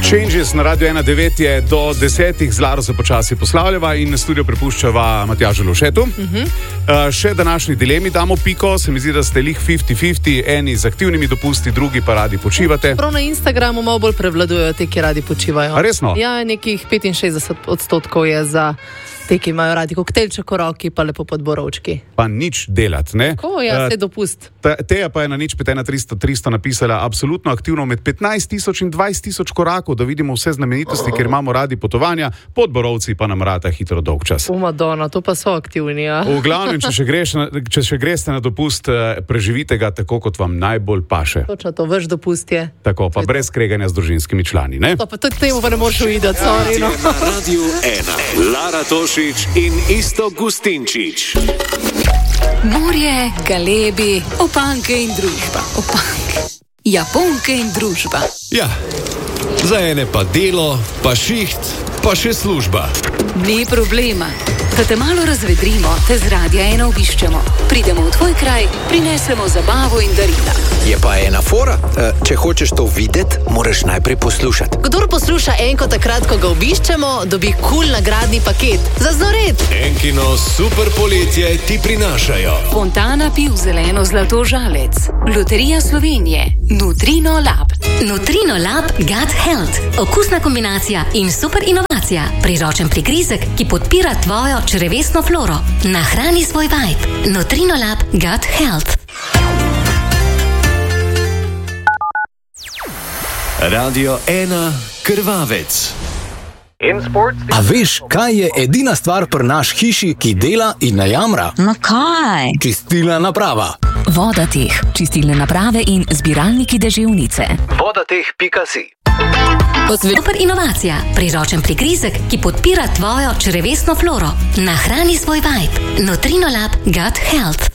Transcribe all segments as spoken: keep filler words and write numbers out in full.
Changes na Radio ena devet je do desetih, z Laro se počasi poslavljava in na studio prepuščava Matjažu Lovšetu. Uh-huh. Uh, še današnji dilemi damo piko, se mi zdi, da ste lih fifty fifty, eni z aktivnimi dopusti, drugi pa radi počivate. Prav na Instagramu malo bolj prevladujejo te, ki radi počivajo. A resno? Ja, nekih petinšestdeset odstotkov je za te, ki imajo radi koktelček v roki, pa lepo pod borovčki. Pa nič delati, ne? Ko, ja, se dopust. Ta, Teja pa je na nič pet ena tristo tristo napisala absolutno aktivno med petnajst tisoč in dvajset tisoč korakov, da vidimo vse znamenitosti, ker imamo radi potovanja, pod borovci pa nam rata hitro dolg čas. O, Madonna, to pa so aktivni, ja. V glavnem, če še, greš na, če še greste na dopust, preživite ga tako, kot vam najbolj paše. Točno to, vaš dopust je. Tako, pa brez kreganja z družinskimi člani, ne? To pa tudi temu pa ne moreš uvideti, sorry, no. Na Radiu ena. Lara Tošič in Isto Gustinčič. Morje, galebi, opanke in družba. Opanke. Japonke in družba. Ja, za ene pa delo, pa šiht, pa še služba. Ni problema. Da te malo razvedrimo, te z Radia ena obiščemo. Pridemo v tvoj kraj, prinesemo zabavo in darila. Je pa ena fora. Če hočeš to videti, moraš najprej poslušati. Kdor posluša enko takrat, ko ga obiščemo, dobi kul nagradni paket. Za znored! Enkino super poletje ti prinašajo Fontana piv zeleno zlato žalec. Loterija Slovenije. Nutrino Lab. Nutrino Lab Gut Health. Okusna kombinacija in super inovacija. Priročen prigrizek, ki podpira tvojo črevesno floro. Nahrani svoj vibe. Nutrino Lab Gut Health. Radio ena Krvavec. A veš, kaj je edina stvar pri naš hiši, ki dela in ne jamra? No kaj? Čistilna naprava. Vodateh, čistilne naprave in zbiralniki deževnice. Vodateh pika si. Super inovacija. Priročen prigrizek, ki podpira tvojo črevesno floro. Nahrani svoj vibe. Nutrino Lab Gut Health.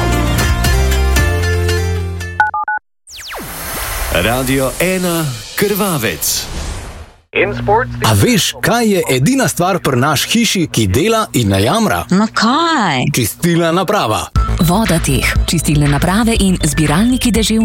Radio ena Krvavec. A veš, kaj je edina stvar pri naš hiši, ki dela in ne jamra? No kaj? Čistilna naprava. Vodateh, čistilne naprave in zbiralniki deževnice.